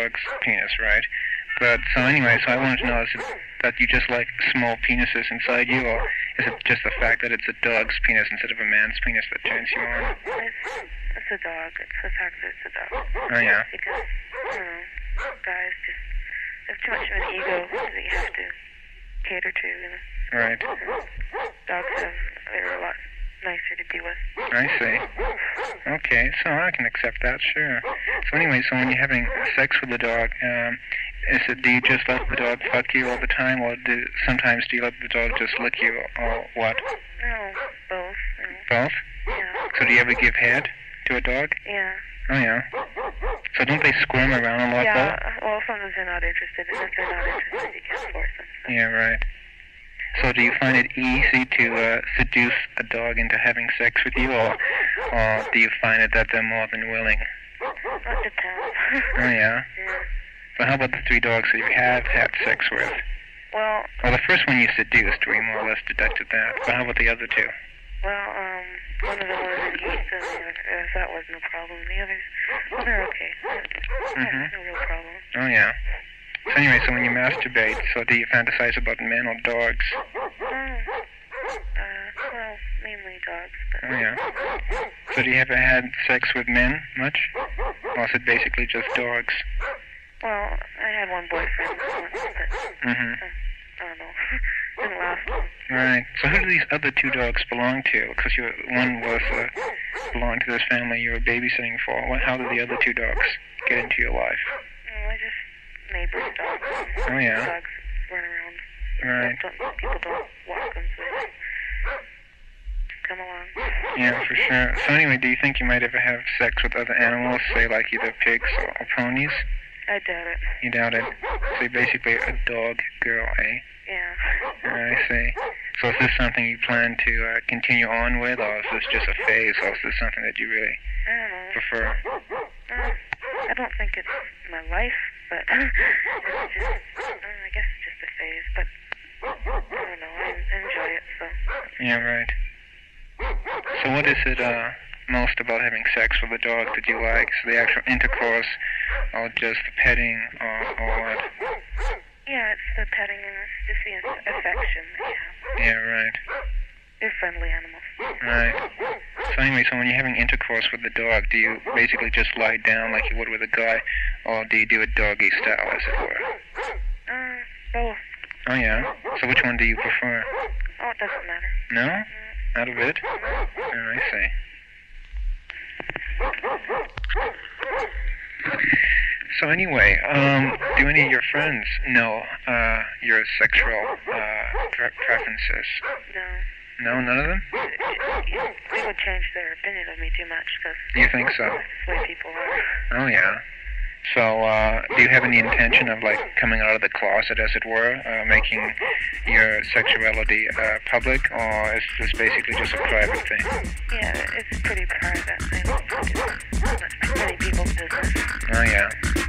dog's penis, right? But so anyway, so I wanted to know, is it that you just like small penises inside you, or is it just the fact that it's a dog's penis instead of a man's penis that turns you on? It's a dog. It's the fact that it's a dog. Oh, yeah? Because, I don't know, guys just have too much of an ego that you have to cater to, you know. Right. Dogs they're a lot nicer to be with. I see. Okay, so I can accept that, sure. So anyway, so when you're having sex with the dog, do you just let the dog fuck you all the time, or sometimes do you let the dog just lick you, or what? No, both. You know. Both? Yeah. So do you ever give head to a dog? Yeah. Oh, yeah. So don't they squirm around a lot, Yeah, though? well, sometimes they're not interested, and if they're not interested, you can't force them. So. Yeah, right. So do you find it easy to seduce a dog into having sex with you, or do you find it that they're more than willing? That depends. Oh, yeah? Yeah. So how about the 3 dogs that you have had sex with? Well, The first one you seduced, we more or less deducted that. But how about the other 2? one of them was in Houston, and that was no problem. The others, well, they're okay. No real problem. Oh, yeah. So anyway, so when you masturbate, so do you fantasize about men or dogs? Well, mainly dogs. But Oh, yeah. So do you ever had sex with men much? Or is it basically just dogs? Well, I had one boyfriend once, but I don't know. Didn't last long. Right. So who do these other 2 dogs belong to? Because one was belonged to this family you were babysitting for. How did the other 2 dogs get into your life? I just neighbors' dogs. Oh, yeah. Dogs run around. Right. People don't walk them, so they come along. Yeah, for sure. So anyway, do you think you might ever have sex with other animals, say like either pigs or ponies? I doubt it. You doubt it. So you're basically a dog girl, eh? Yeah. I see. So is this something you plan to continue on with, or is this just a phase, or is this something that you really I don't know. prefer? I don't think it's my life, but it's just, I guess it's just a phase, but I don't know, I enjoy it, so. Yeah, right. So what is it most about having sex with a dog that you like? So the actual intercourse, or just the petting, or what? Yeah, it's the petting and it's just the affection that you have. Yeah, right. They're friendly animals. Right. So anyway, so when you're having intercourse with the dog, do you basically just lie down like you would with a guy, or do you do it doggy style, as it were? Both. Oh, yeah? So which one do you prefer? Oh, it doesn't matter. No? Out of it? Oh, I see. So anyway, do any of your friends know your sexual preferences? No. No, none of them? They would change their opinion of me too much, because You think so? that's the way people are. Oh, yeah. So, do you have any intention of, like, coming out of the closet, as it were, making your sexuality public, or is this basically just a private thing? Yeah, it's a pretty private thing. It's not many people's business. Oh, yeah.